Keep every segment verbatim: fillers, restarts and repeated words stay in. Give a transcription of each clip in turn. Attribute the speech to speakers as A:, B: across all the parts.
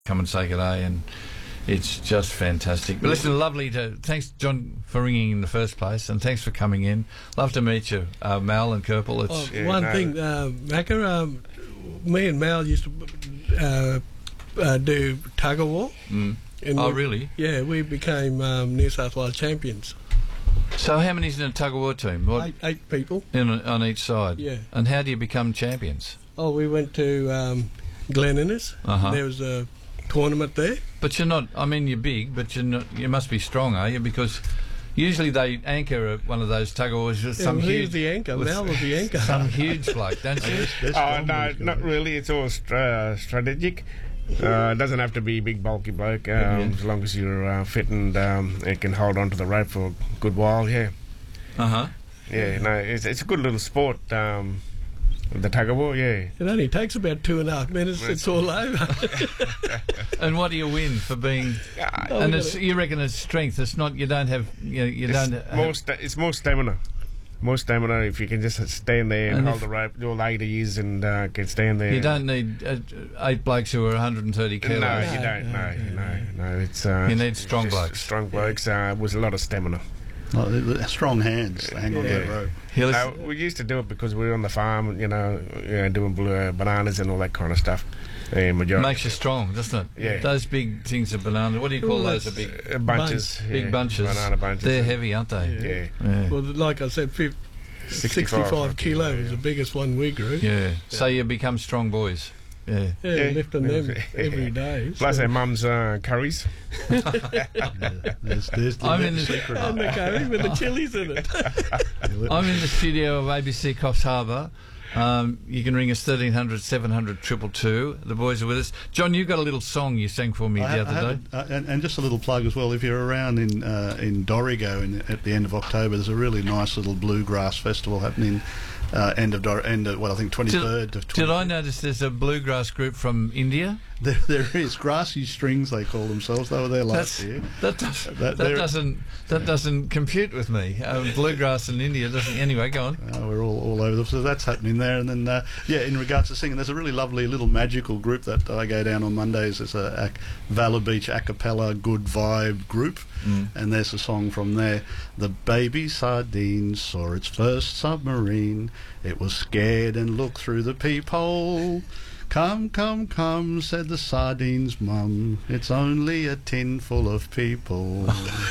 A: come and say good day, and it's just fantastic. But listen, lovely to... Thanks, John, for ringing in the first place, and thanks for coming in. Love to meet you, uh, Mal and Kerpel. It's,
B: Oh,
A: yeah,
B: one
A: no.
B: thing, uh, Macca, um, me and Mal used to uh, uh, do tug of war.
A: Mm.
B: And
A: Oh,
B: we,
A: really?
B: Yeah, we became um, New South Wales champions.
A: So how many's in a tug-of-war team? What,
B: Eight, eight people.
A: in, on each side?
B: Yeah.
A: And how do you become champions?
B: Oh, we went to um, Glen Innes.
A: Uh-huh.
B: There was a tournament there.
A: But you're not... I mean, you're big, but you're not... You must be strong, are you? Because usually they anchor at one of those tug-of-wars with
B: Yeah,
A: some
B: well, he
A: huge...
B: was the anchor.
A: with
B: Mal was the anchor.
A: Some huge bloke, don't you?
C: Oh, no, not really. It's all st- uh, strategic. Uh, it doesn't have to be a big, bulky bloke. Um,
A: Yeah.
C: As long as you're uh, fit and um, it can hold on to the rope for a good while, yeah.
A: Uh-huh.
C: Yeah, no, it's, it's a good little sport, um, the tug-of-war, yeah.
B: It only takes about two and a half minutes. It's all over.
A: And what do you win for being...
B: Oh,
A: and
B: we
A: it's,
B: got
A: you reckon it's strength. It's not... You don't have... You, you
C: It's
A: don't... have-
C: more, sta- it's more stamina. More stamina if you can just stand there and,
A: And
C: hold
A: if-
C: the rope. Your lady years and uh, can stand there.
A: You don't need uh, eight blokes who are one hundred thirty kilos.
C: No,
B: No,
C: you don't.
B: no,
C: No, no, no. It's uh,
A: You need strong
C: just
A: blokes.
C: Strong blokes uh, with a lot of stamina.
D: Oh, the- the strong hands to hang on to
C: Yeah.
D: that rope.
A: Here,
C: Uh,
A: listen-
C: we used to do it because we were on the farm, you know, you know doing blue, uh, bananas and all that kind of stuff. And majority
A: makes you strong, doesn't it?
C: Yeah.
A: Those big things of bananas. What do you call
B: Ooh,
A: those? Are
B: that's-
A: big,
C: uh, bunches,
A: big
C: yeah,
A: bunches.
C: banana bunches.
A: They're heavy, aren't they?
C: Yeah.
A: Yeah.
B: Well, like I said, fif-
C: sixty-five
B: sixty-five kilo
C: yeah.
B: was the biggest one we grew.
A: Yeah. So you become strong boys. Yeah.
B: Yeah,
C: Yeah.
B: lifting them every day.
C: Plus
B: so-
C: our mum's uh, curries.
D: Yeah, there's, there's the
A: I'm in the-
D: secret.
B: And the curry with the chilies in it.
A: I'm in the studio of A B C Coffs Harbour. Um, you can ring us thirteen hundred, seven hundred, two two two. The boys are with us. John, you got a little song you sang for me
D: I
A: the
D: ha- I
A: other
D: have
A: day.
D: a- uh, and, and just a little plug as well. If you're around in uh, in Dorrigo in, at the end of October, there's a really nice little bluegrass festival happening. Uh, end of Dor- end of what I think twenty-third to
A: Did,
D: twenty-fifth.
A: did I notice there's a bluegrass group from India?
D: There, there is Grassy Strings. They call themselves. They were there last
A: That's,
D: year.
A: that does,
D: That-
A: that,
D: they're-
A: doesn't that doesn't compute with me. Um, bluegrass in India doesn't. Anyway, go on.
D: Uh, we're all, all over the so that's happening there. And then, uh, yeah, in regards to singing, there's a really lovely little magical group that I go down on Mondays. It's a, a Valor Beach a cappella good vibe group,
A: Mm.
D: and there's a song from there. The baby sardine saw its first submarine. It was scared and looked through the peephole. Come, come, come, said the sardines' mum. It's only a tin full of people.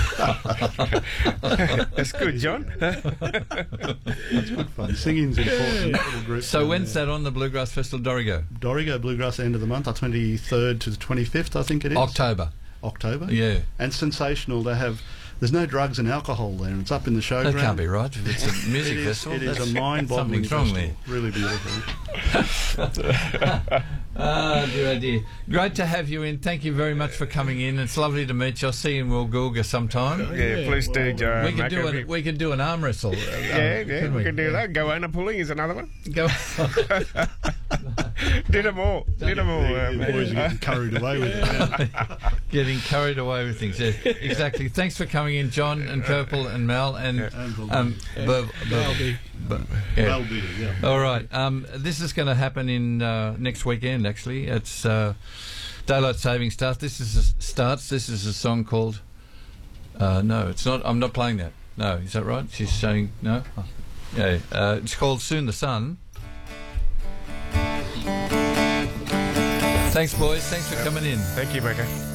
C: That's good, John.
D: That's good fun. Singing's important. Little group
A: So
D: down
A: when's
D: there.
A: that on the Bluegrass Festival, Dorrigo?
D: Dorrigo Bluegrass end of the month, the twenty-third to the twenty-fifth, I think it is.
A: October.
D: October.
A: Yeah.
D: And sensational. They have. There's no drugs and alcohol there. It's up in the showground.
A: That can't be right. If it's a music
D: It is,
A: festival.
D: it is
A: that's-
D: a mind-boggling
A: something's wrong
D: festival. Really beautiful.
A: there. Ah, dear, oh dear. Great to have you in. Thank you very much for coming in. It's lovely to meet you. I'll see you in Woolgoolga sometime.
C: Yeah,
B: Yeah,
C: please do,
B: well,
C: Joe.
A: we could do
C: Mac,
A: an we could do an arm wrestle. uh,
C: Yeah, yeah,
A: couldn't
C: we can do that. Go owner pulling is another one.
A: Go.
C: Did them all. Did them all.
D: The,
C: um,
D: the boys are getting carried away with it.
A: Getting carried away with things. Yeah, exactly. Thanks for coming in, John and Purple and Mel and
D: And
A: um.
B: And
A: Bub- Bub-
B: Baldy.
A: Bub- yeah.
D: Well be, yeah.
A: All right. Um, this is going to happen in uh, next weekend. Actually, it's uh, daylight saving starts. This is a, starts. This is a song called. Uh, no, it's not. I'm not playing that. No, is that right? She's saying no. Oh. Yeah. Uh, it's called Soon the Sun. Thanks, boys. Thanks for coming in.
C: Thank you, Becca.